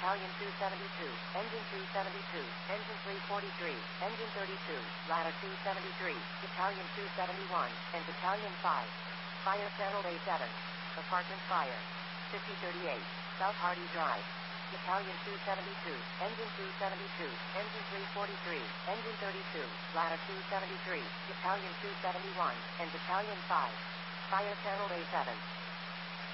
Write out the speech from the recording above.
Battalion 272, Engine 272, Engine 343, Engine 32, Ladder 273, Battalion 271, and Battalion 5. Fire Channel A7. Apartment Fire. 5038, South Hardy Drive. Battalion 272, Engine 272, Engine 343, Engine 32, Ladder 273, Battalion 271, and Battalion 5. Fire Channel A7.